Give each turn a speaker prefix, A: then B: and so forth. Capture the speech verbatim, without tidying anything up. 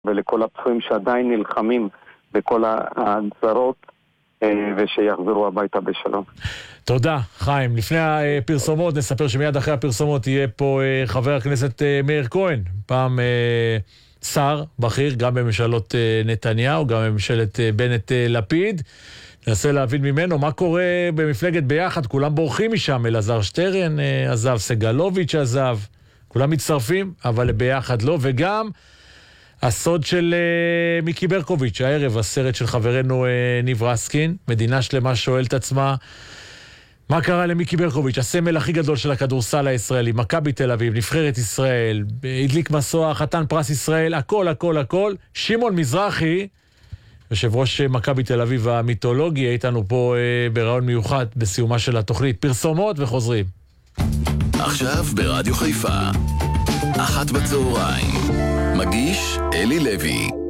A: ולכל הפצועים שעדיין נלחמים בכל הגזרות, ושיחזרו הביתה בשלום.
B: תודה, חיים. לפני הפרסומות, נספר שמיד אחרי הפרסומות יהיה פה חבר הכנסת מאיר כהן, פעם שר בכיר, גם בממשלות נתניהו, גם בממשלת בנט לפיד. ננסה להבין ממנו מה קורה במפלגת ביחד, כולם בורחים משם, אלעזר שטרן עזב, סגלוביץ' עזב, כולם מצטרפים, אבל ביחד לא, וגם הסוד של uh, מיקי ברקוביץ', הערב, הסרט של חברנו uh, ניב רסקין, מדינה שלמה שואלת עצמה, מה קרה למיקי ברקוביץ', הסמל הכי גדול של הכדורסל הישראלי, מכבי תל אביב, נבחרת ישראל, הדליק מסוע, חתן פרס ישראל, הכל, הכל, הכל. שמעון מזרחי, יושב ראש מכבי תל אביב המיתולוגי, איתנו פה uh, ברעיון מיוחד בסיומה של התוכנית. פרסומות וחוזרים.
C: עכשיו ברדיו חיפה, אחת בצהריים. מגיש אלי לוי.